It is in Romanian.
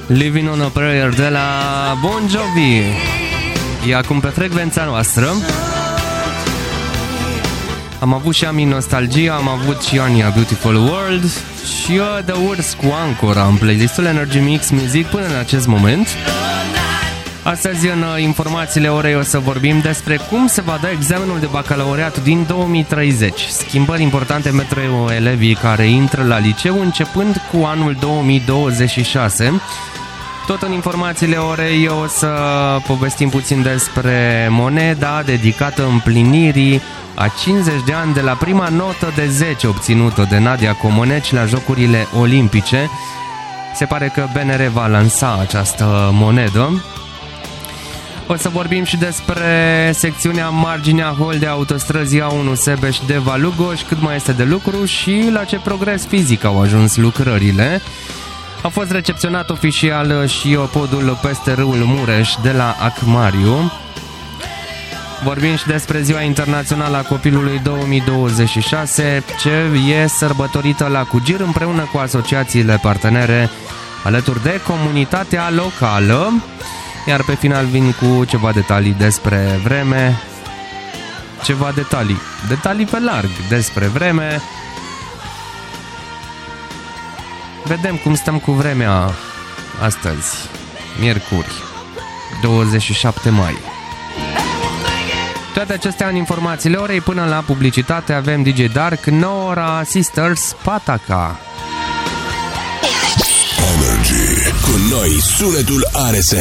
Living on a Prayer de la Bon Jovi. E acum pe frecvența noastră. Am avut și Ami Nostalgia, am avut și Ania Beautiful World și The Words cu Ancora în playlistul Energy Mix Music până în acest moment. Astăzi, în informațiile orei, o să vorbim despre cum se va da examenul de bacalaureat din 2030. Schimbări importante pentru elevii care intră la liceu începând cu anul 2026. Tot în informațiile orei o să povestim puțin despre moneda dedicată împlinirii a 50 de ani de la prima notă de 10 obținută de Nadia Comaneci la Jocurile Olimpice. Se pare că BNR va lansa această monedă. O să vorbim și despre secțiunea marginea hol de autostrăzi A1 Sebeș de Valugoș, cât mai este de lucru și la ce progres fizic au ajuns lucrările. A fost recepționat oficial și podul peste râul Mureș de la Acmariu. Vorbim și despre Ziua Internațională a Copilului 2026, ce e sărbătorită la Cugir împreună cu asociațiile partenere alături de comunitatea locală. Iar pe final vin cu ceva detalii despre vreme. Ceva detalii pe larg despre vreme. Vedem cum stăm cu vremea astăzi, miercuri, 27 mai. Toate acestea în informațiile orei. Până la publicitate avem DJ Dark, Nora Sisters, Pataca. Energy. Cu noi sunetul ARS.